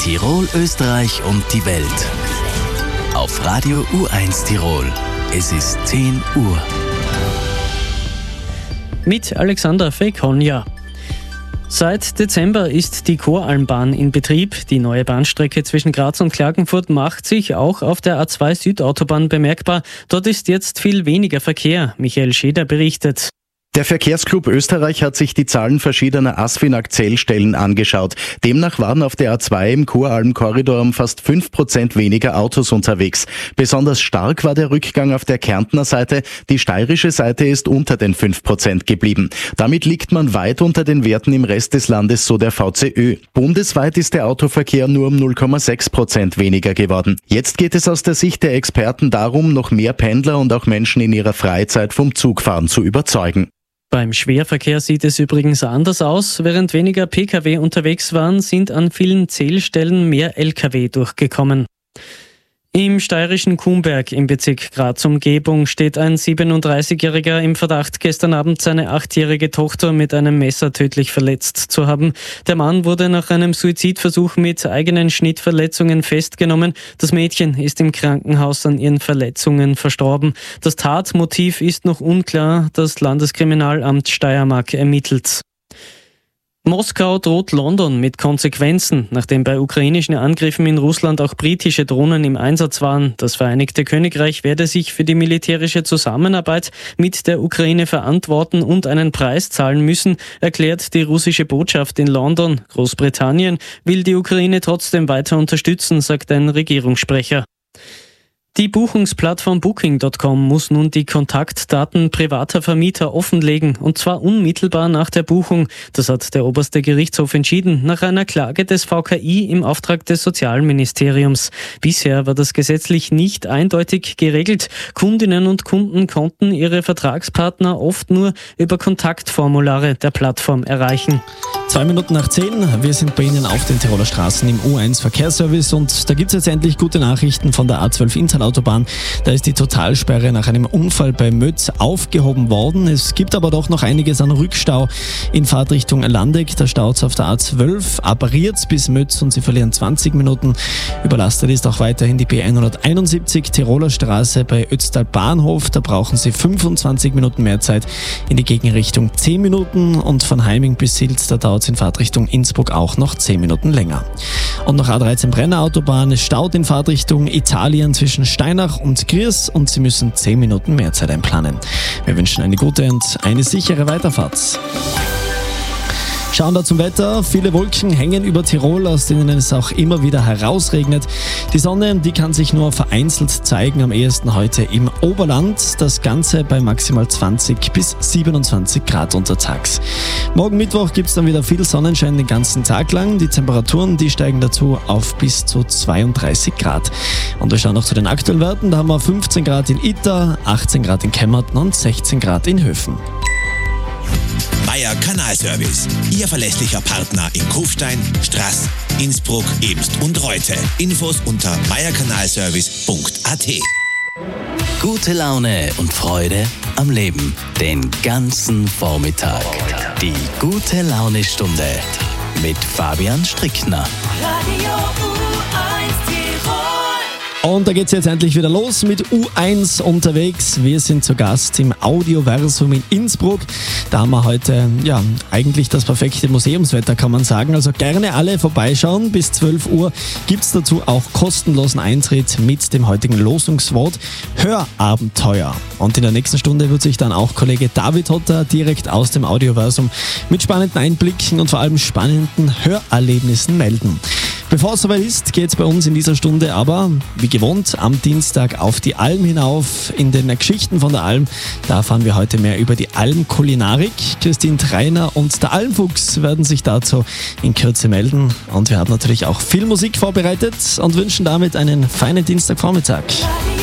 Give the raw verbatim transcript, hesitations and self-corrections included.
Tirol, Österreich und die Welt. Auf Radio U eins Tirol. Es ist zehn Uhr. Mit Alexander Fekonja. Seit Dezember ist die Choralmbahn in Betrieb. Die neue Bahnstrecke zwischen Graz und Klagenfurt macht sich auch auf der A zwei Südautobahn bemerkbar. Dort ist jetzt viel weniger Verkehr. Michael Scheder berichtet. Der Verkehrsclub Österreich hat sich die Zahlen verschiedener ASFINAG-Zählstellen angeschaut. Demnach waren auf der A zwei im Choralm-Korridor um fast fünf Prozent weniger Autos unterwegs. Besonders stark war der Rückgang auf der Kärntner Seite. Die steirische Seite ist unter den fünf Prozent geblieben. Damit liegt man weit unter den Werten im Rest des Landes, so der V C Ö. Bundesweit ist der Autoverkehr nur um null Komma sechs Prozent weniger geworden. Jetzt geht es aus der Sicht der Experten darum, noch mehr Pendler und auch Menschen in ihrer Freizeit vom Zugfahren zu überzeugen. Beim Schwerverkehr sieht es übrigens anders aus. Während weniger Pkw unterwegs waren, sind an vielen Zählstellen mehr Lkw durchgekommen. Im steirischen Kumberg im Bezirk Graz-Umgebung steht ein siebenunddreißigjähriger im Verdacht, gestern Abend seine achtjährige Tochter mit einem Messer tödlich verletzt zu haben. Der Mann wurde nach einem Suizidversuch mit eigenen Schnittverletzungen festgenommen. Das Mädchen ist im Krankenhaus an ihren Verletzungen verstorben. Das Tatmotiv ist noch unklar. Das Landeskriminalamt Steiermark ermittelt. Moskau droht London mit Konsequenzen, nachdem bei ukrainischen Angriffen in Russland auch britische Drohnen im Einsatz waren. Das Vereinigte Königreich werde sich für die militärische Zusammenarbeit mit der Ukraine verantworten und einen Preis zahlen müssen, erklärt die russische Botschaft in London. Großbritannien will die Ukraine trotzdem weiter unterstützen, sagt ein Regierungssprecher. Die Buchungsplattform Booking Punkt com muss nun die Kontaktdaten privater Vermieter offenlegen, und zwar unmittelbar nach der Buchung. Das hat der oberste Gerichtshof entschieden, nach einer Klage des V K I im Auftrag des Sozialministeriums. Bisher war das gesetzlich nicht eindeutig geregelt. Kundinnen und Kunden konnten ihre Vertragspartner oft nur über Kontaktformulare der Plattform erreichen. Zwei Minuten nach zehn, wir sind bei Ihnen auf den Tiroler Straßen im U eins Verkehrsservice, und da gibt es jetzt endlich gute Nachrichten von der A zwölf Innsal-Autobahn. Da ist die Totalsperre nach einem Unfall bei Mötz aufgehoben worden. Es gibt aber doch noch einiges an Rückstau in Fahrtrichtung Landeck. Da staut es auf der A zwölf, appariert bis Mötz und Sie verlieren zwanzig Minuten. Überlastet ist auch weiterhin die B hunderteinundsiebzig Tiroler Straße bei Ötztal Bahnhof. Da brauchen Sie fünfundzwanzig Minuten mehr Zeit, in die Gegenrichtung zehn Minuten, und von Heiming bis Silz, da dauert es in Fahrtrichtung Innsbruck auch noch zehn Minuten länger. Und noch A dreizehn Brenner Autobahn, es staut in Fahrtrichtung Italien zwischen Steinach und Griers, und Sie müssen zehn Minuten mehr Zeit einplanen. Wir wünschen eine gute und eine sichere Weiterfahrt. Schauen da zum Wetter. Viele Wolken hängen über Tirol, aus denen es auch immer wieder herausregnet. Die Sonne, die kann sich nur vereinzelt zeigen, am ehesten heute im Oberland. Das Ganze bei maximal zwanzig bis siebenundzwanzig Grad untertags. Morgen Mittwoch gibt es dann wieder viel Sonnenschein den ganzen Tag lang. Die Temperaturen, die steigen dazu auf bis zu zweiunddreißig Grad. Und wir schauen noch zu den aktuellen Werten. Da haben wir fünfzehn Grad in Itter, achtzehn Grad in Kemmerton und sechzehn Grad in Höfen. Meier Kanalservice, Ihr verlässlicher Partner in Kufstein, Straß, Innsbruck, Ebst und Reute. Infos unter meier kanalservice punkt a t. Gute Laune und Freude am Leben. Den ganzen Vormittag. Die gute Laune-Stunde mit Fabian Strickner. Radio U eins Tirol. Und da geht's jetzt endlich wieder los mit U eins unterwegs. Wir sind zu Gast im Audioversum in Innsbruck. Da haben wir heute ja eigentlich das perfekte Museumswetter, kann man sagen. Also gerne alle vorbeischauen. Bis zwölf Uhr gibt's dazu auch kostenlosen Eintritt mit dem heutigen Losungswort Hörabenteuer. Und in der nächsten Stunde wird sich dann auch Kollege David Hotter direkt aus dem Audioversum mit spannenden Einblicken und vor allem spannenden Hörerlebnissen melden. Bevor es soweit ist, geht es bei uns in dieser Stunde aber, wie gewohnt, am Dienstag auf die Alm hinauf. In den Geschichten von der Alm, da erfahren wir heute mehr über die Almkulinarik. Christine Treiner und der Almfuchs werden sich dazu in Kürze melden. Und wir haben natürlich auch viel Musik vorbereitet und wünschen damit einen feinen Dienstagvormittag.